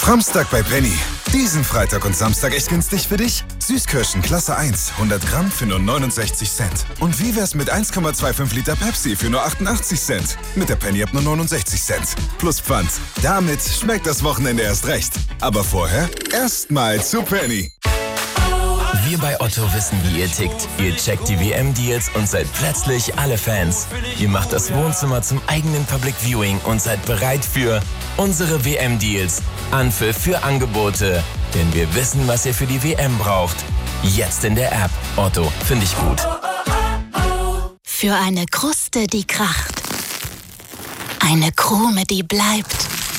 Framstag bei Penny. Diesen Freitag und Samstag echt günstig für dich? Süßkirschen Klasse 1, 100 Gramm für nur 69 Cent. Und wie wär's mit 1,25 Liter Pepsi für nur 88 Cent? Mit der Penny ab nur 69 Cent. Plus Pfand. Damit schmeckt das Wochenende erst recht. Aber vorher erstmal zu Penny. Wir bei Otto wissen, wie ihr tickt. Ihr checkt die WM-Deals und seid plötzlich alle Fans. Ihr macht das Wohnzimmer zum eigenen Public Viewing und seid bereit für unsere WM-Deals. Anpfiff für Angebote. Denn wir wissen, was ihr für die WM braucht. Jetzt in der App. Otto, finde ich gut. Für eine Kruste, die kracht. Eine Krume, die bleibt.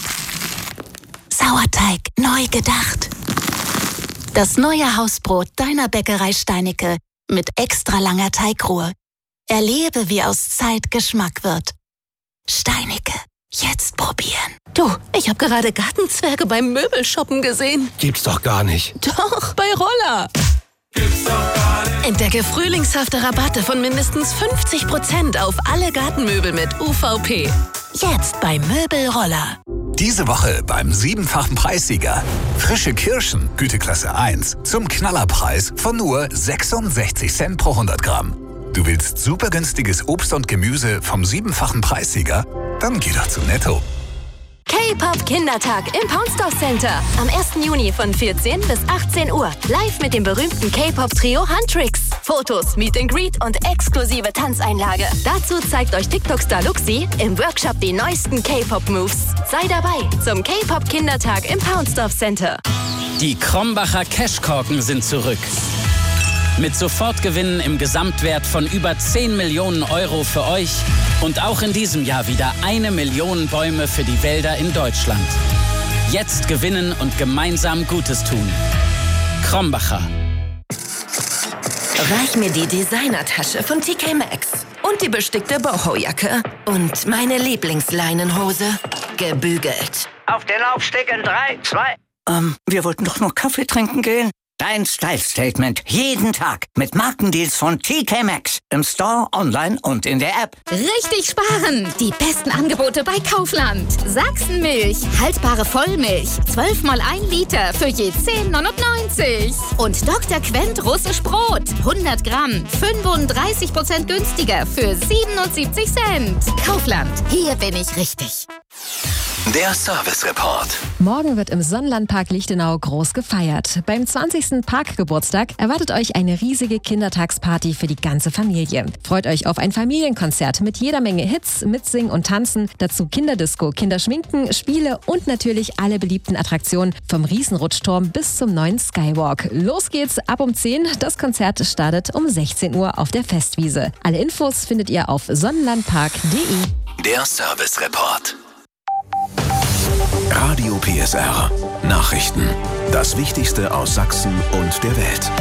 Sauerteig neu gedacht. Das neue Hausbrot deiner Bäckerei Steinicke mit extra langer Teigruhe. Erlebe, wie aus Zeit Geschmack wird. Steinicke, jetzt probieren. Du, ich habe gerade Gartenzwerge beim Möbelshoppen gesehen. Gibt's doch gar nicht. Doch, bei Roller. Gibt's doch gar nicht. Entdecke frühlingshafte Rabatte von mindestens 50% auf alle Gartenmöbel mit UVP. Jetzt bei Möbelroller. Diese Woche beim 7-fachen Preissieger. Frische Kirschen, Güteklasse 1, zum Knallerpreis von nur 66 Cent pro 100 Gramm. Du willst super günstiges Obst und Gemüse vom 7-fachen Preissieger? Dann geh doch zu Netto. K-Pop Kindertag im Poundstore Center. Am 1. Juni von 14 bis 18 Uhr. Live mit dem berühmten K-Pop-Trio Huntrix. Fotos, Meet and Greet und exklusive Tanzeinlage. Dazu zeigt euch TikTok-Star Luxi im Workshop die neuesten K-Pop-Moves. Sei dabei zum K-Pop Kindertag im Poundstore Center. Die Krombacher Cashkorken sind zurück. Mit Sofortgewinnen im Gesamtwert von über 10 Millionen Euro für euch und auch in diesem Jahr wieder 1 Million Bäume für die Wälder in Deutschland. Jetzt gewinnen und gemeinsam Gutes tun. Krombacher. Reich mir die Designertasche von TK Maxx und die bestickte Boho-Jacke und meine Lieblingsleinenhose, gebügelt. Auf den Laufsteg in 3, 2... wir wollten doch noch Kaffee trinken gehen. Dein Style-Statement jeden Tag mit Markendeals von TK Maxx. Im Store, online und in der App. Richtig sparen! Die besten Angebote bei Kaufland. Sachsenmilch, haltbare Vollmilch. 12 mal 1 Liter für je 10,99. Und Dr. Quent russisch Brot. 100 Gramm, 35% günstiger für 77 Cent. Kaufland, hier bin ich richtig. Der Service Report. Morgen wird im Sonnenlandpark Lichtenau groß gefeiert. Beim 20. Parkgeburtstag erwartet euch eine riesige Kindertagsparty für die ganze Familie. Freut euch auf ein Familienkonzert mit jeder Menge Hits, Mitsingen und Tanzen, dazu Kinderdisco, Kinderschminken, Spiele und natürlich alle beliebten Attraktionen vom Riesenrutschturm bis zum neuen Skywalk. Los geht's ab um 10. Das Konzert startet um 16 Uhr auf der Festwiese. Alle Infos findet ihr auf sonnenlandpark.de. Der Service Report. Radio PSR. Nachrichten. Das Wichtigste aus Sachsen und der Welt.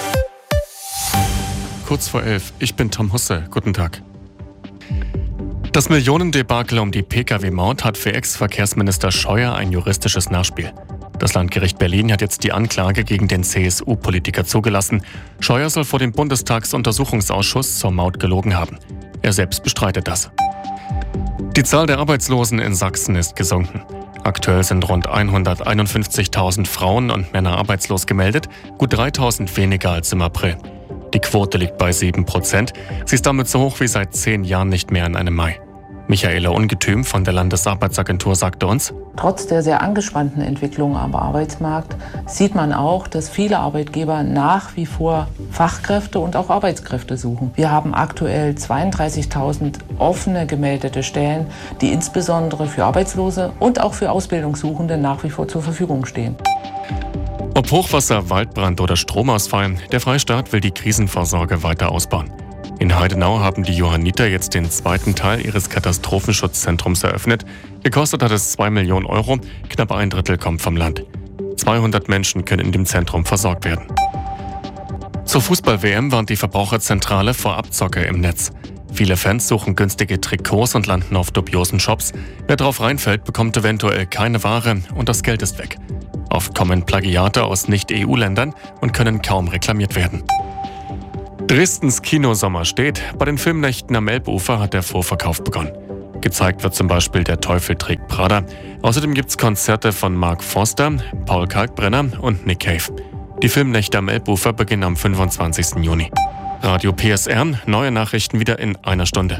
Kurz vor 11. Ich bin Tom Husse. Guten Tag. Das Millionendebakel um die Pkw-Maut hat für Ex-Verkehrsminister Scheuer ein juristisches Nachspiel. Das Landgericht Berlin hat jetzt die Anklage gegen den CSU-Politiker zugelassen. Scheuer soll vor dem Bundestagsuntersuchungsausschuss zur Maut gelogen haben. Er selbst bestreitet das. Die Zahl der Arbeitslosen in Sachsen ist gesunken. Aktuell sind rund 151.000 Frauen und Männer arbeitslos gemeldet, gut 3.000 weniger als im April. Die Quote liegt bei 7%. Sie ist damit so hoch wie seit 10 Jahren nicht mehr in einem Mai. Michaela Ungetüm von der Landesarbeitsagentur sagte uns: Trotz der sehr angespannten Entwicklung am Arbeitsmarkt sieht man auch, dass viele Arbeitgeber nach wie vor Fachkräfte und auch Arbeitskräfte suchen. Wir haben aktuell 32.000 offene gemeldete Stellen, die insbesondere für Arbeitslose und auch für Ausbildungssuchende nach wie vor zur Verfügung stehen. Ob Hochwasser, Waldbrand oder Stromausfall, der Freistaat will die Krisenvorsorge weiter ausbauen. In Heidenau haben die Johanniter jetzt den zweiten Teil ihres Katastrophenschutzzentrums eröffnet. Gekostet hat es 2 Millionen Euro, knapp 1/3 kommt vom Land. 200 Menschen können in dem Zentrum versorgt werden. Zur Fußball-WM warnt die Verbraucherzentrale vor Abzocke im Netz. Viele Fans suchen günstige Trikots und landen auf dubiosen Shops. Wer drauf reinfällt, bekommt eventuell keine Ware und das Geld ist weg. Oft kommen Plagiate aus Nicht-EU-Ländern und können kaum reklamiert werden. Dresdens Kinosommer steht. Bei den Filmnächten am Elbufer hat der Vorverkauf begonnen. Gezeigt wird zum Beispiel Der Teufel trägt Prada. Außerdem gibt's Konzerte von Mark Forster, Paul Kalkbrenner und Nick Cave. Die Filmnächte am Elbufer beginnen am 25. Juni. Radio PSR, neue Nachrichten wieder in einer Stunde.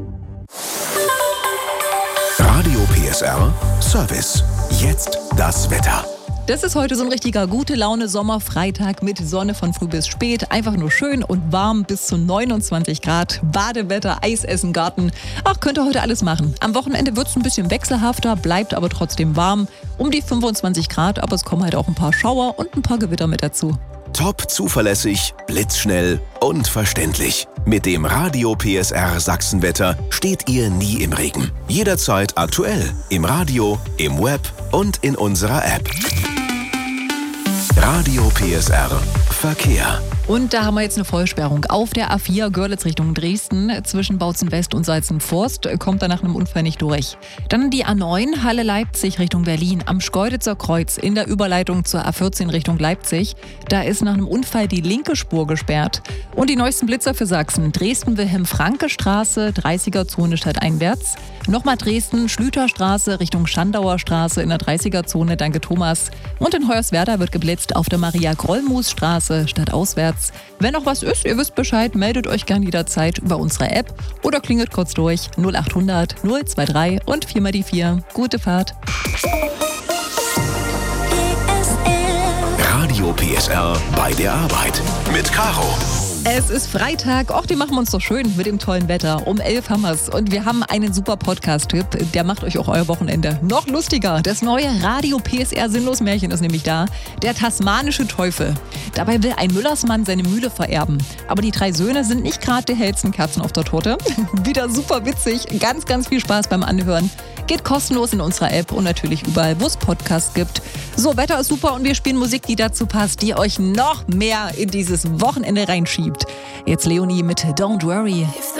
Radio PSR Service. Jetzt das Wetter. Das ist heute so ein richtiger Gute-Laune-Sommerfreitag mit Sonne von früh bis spät. Einfach nur schön und warm bis zu 29 Grad. Badewetter, Eis essen, Garten. Ach, könnt ihr heute alles machen. Am Wochenende wird es ein bisschen wechselhafter, bleibt aber trotzdem warm. Um die 25 Grad, aber es kommen halt auch ein paar Schauer und ein paar Gewitter mit dazu. Top zuverlässig, blitzschnell und verständlich. Mit dem Radio PSR Sachsenwetter steht ihr nie im Regen. Jederzeit aktuell. Im Radio, im Web und in unserer App. Radio PSR Verkehr. Und da haben wir jetzt eine Vollsperrung auf der A4 Görlitz Richtung Dresden zwischen Bautzen West und Salzenforst, kommt da nach einem Unfall nicht durch. Dann die A9 Halle Leipzig Richtung Berlin am Schkeuditzer Kreuz in der Überleitung zur A14 Richtung Leipzig. Da ist nach einem Unfall die linke Spur gesperrt. Und die neuesten Blitzer für Sachsen: Dresden-Wilhelm-Franke-Straße, 30er-Zone stadteinwärts. Nochmal Dresden, Schlüterstraße Richtung Schandauer Straße in der 30er-Zone, danke Thomas. Und in Hoyerswerda wird geblitzt auf der Maria-Grollmus-Straße stadtauswärts. Wenn noch was ist, ihr wisst Bescheid, meldet euch gern jederzeit über unsere App oder klingelt kurz durch 0800 023 und 4 mal die 4. Gute Fahrt. Radio PSR bei der Arbeit mit Caro. Es ist Freitag, auch die machen wir uns doch schön mit dem tollen Wetter. Um 11 haben wir's und wir haben einen super Podcast-Tipp, der macht euch auch euer Wochenende noch lustiger. Das neue Radio PSR Sinnlos-Märchen ist nämlich da, der tasmanische Teufel. Dabei will ein Müllersmann seine Mühle vererben. Aber die 3 Söhne sind nicht gerade die hellsten Kerzen auf der Torte. Wieder super witzig, ganz, ganz viel Spaß beim Anhören. Geht kostenlos in unserer App und natürlich überall, wo es Podcasts gibt. So, Wetter ist super und wir spielen Musik, die dazu passt, die euch noch mehr in dieses Wochenende reinschiebt. Jetzt Leonie mit Don't Worry.